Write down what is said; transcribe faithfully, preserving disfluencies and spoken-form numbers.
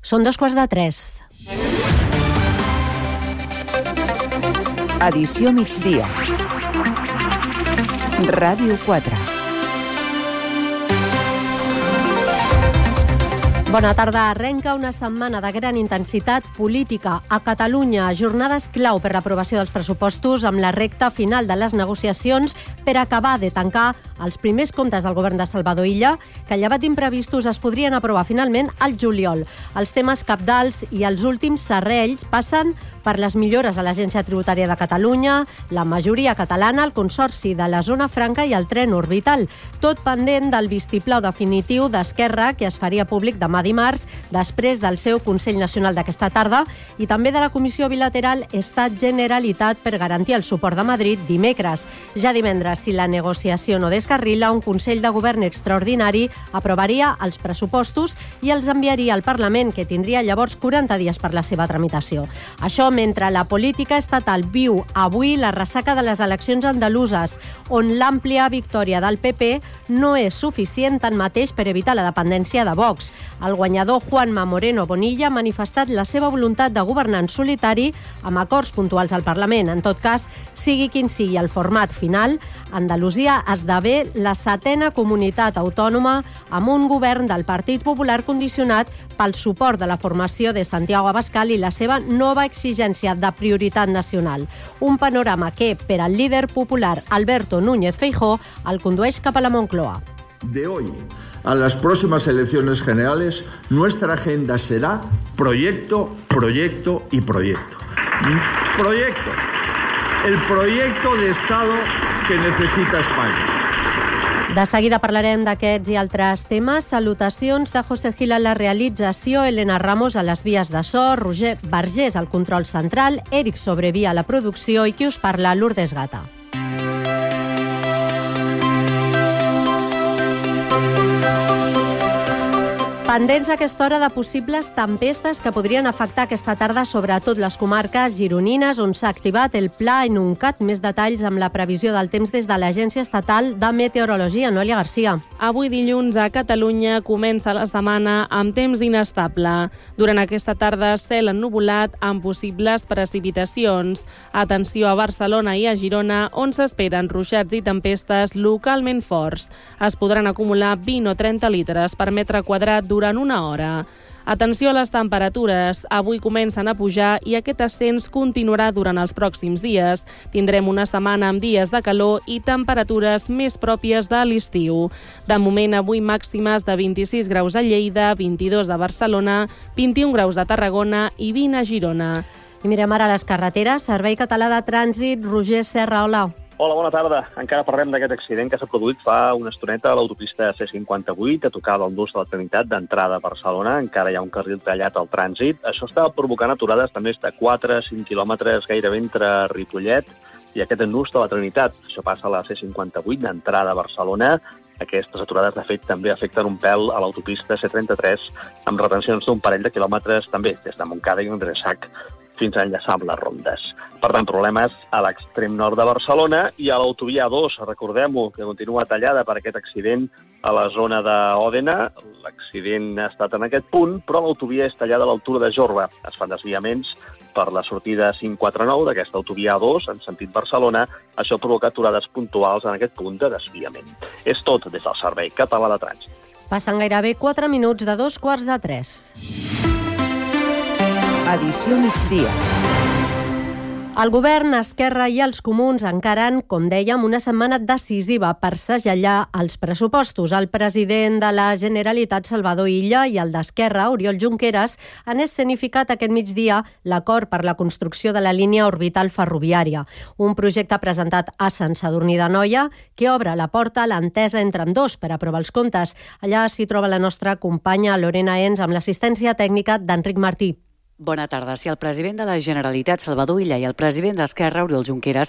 Són dos quarts de tres. Edició migdia. Ràdio quatre. Bona tarda. Arrenca una setmana de gran intensitat política a Catalunya. Jornades clau per l'aprovació dels pressupostos amb la recta final de les negociacions per acabar de tancar els primers comptes del govern de Salvador Illa, que llevat d'imprevistos es podrien aprovar finalment al juliol. Els temes cabdals i els últims serrells passen per les millores a l'Agència Tributària de Catalunya, la majoria catalana, el Consorci de la Zona Franca i el tren orbital. Tot pendent del vistiplau definitiu d'Esquerra, que es faria públic demà dimarts, després del seu Consell Nacional d'aquesta tarda, i també de la Comissió Bilateral Estat-Generalitat per garantir el suport de Madrid dimecres. Ja divendres, si la negociació no descarrila, un Consell de Govern extraordinari aprovaria els pressupostos i els enviaria al Parlament, que tindria llavors quaranta dies per la seva tramitació. Això mentre la política estatal viu avui la ressaca de les eleccions andaluses, on l'àmplia victòria del P P no és suficient tanmateix per evitar la dependència de Vox. El guanyador Juanma Moreno Bonilla ha manifestat la seva voluntat de governar en solitari amb acords puntuals al Parlament. En tot cas, sigui quin sigui el format final, Andalusia esdevé la setena comunitat autònoma amb un govern del Partit Popular condicionat pel suport de la formació de Santiago Abascal i la seva nova exigència de prioritat nacional. Un panorama que, per al líder popular Alberto Núñez Feijóo, el condueix cap a la Moncloa. De hoy a las próximas elecciones generales, nuestra agenda será proyecto, proyecto y proyecto. Proyecto. El proyecto de Estado que necesita España. De seguida parlarem d'aquests i altres temes. Salutacions de José Gil a la realització, Elena Ramos a les vies de so, Roger Vergés al control central, Eric Sobrevia a la producció i qui us parla, Lourdes Gata. Pendents a aquesta hora de possibles tempestes que podrien afectar aquesta tarda sobretot les comarques gironines, on s'ha activat el Pla Enuncat. Més detalls amb la previsió del temps des de l'Agència Estatal de Meteorologia. Noelia Garcia. Avui dilluns a Catalunya comença la setmana amb temps inestable. Durant aquesta tarda, cel ennuvolat amb possibles precipitacions. Atenció a Barcelona i a Girona, on s'esperen ruixats i tempestes localment forts. Es podran acumular vint o trenta litres per metre quadrat durant una hora. Atenció a les temperatures. Avui comencen a pujar i aquest ascens continuarà durant els pròxims dies. Tindrem una setmana amb dies de calor i temperatures més pròpies de l'estiu. De moment, avui màximes de vint-i-sis graus a Lleida, vint-i-dos a Barcelona, vint-i-un graus a Tarragona i vint a Girona. I mirem ara les carreteres. Servei Català de Trànsit, Roger Serra, hola. Hola, bona tarda. Encara parlem d'aquest accident que s'ha produït fa una estoneta a l'autopista C cinquanta-vuit, a tocar del Nus de la Trinitat d'entrada a Barcelona. Encara hi ha un carril tallat al trànsit. Això està provocant aturades de més de quatre a cinc quilòmetres gairebé entre Ripollet i aquest Nus de la Trinitat. Això passa a la C cinquanta-vuit d'entrada a Barcelona. Aquestes aturades, de fet, també afecten un pèl a l'autopista C trenta-tres, amb retencions d'un parell de quilòmetres també des de Montcada i Andressac fins a enllaçar amb les rondes. Per tant, problemes a l'extrem nord de Barcelona i a l'autovia A dos, recordem-ho, que continua tallada per aquest accident a la zona d'Òdena. L'accident ha estat en aquest punt, però l'autovia és tallada a l'altura de Jorba. Es fan desviaments per la sortida cinc quatre nou d'aquesta autovia A dos en sentit Barcelona. Això provoca aturades puntuals en aquest punt de desviament. És tot des del Servei Català de Trànsit. Passen gairebé quatre minuts de dos quarts de tres. Edició migdia. El govern, Esquerra i els comuns encaren, com dèiem, una setmana decisiva per segellar els pressupostos. El president de la Generalitat, Salvador Illa, i el d'Esquerra, Oriol Junqueras, han escenificat aquest migdia l'acord per la construcció de la línia orbital ferroviària, un projecte presentat a Sant Sadurní d'Anoia que obre la porta a l'entesa entre ambdós per aprovar els comptes. Allà s'hi troba la nostra companya Lorena Ens amb l'assistència tècnica d'Enric Martí. Bona tarda. Si el president de la Generalitat, Salvador Illa, i el president d'Esquerra, Oriol Junqueras,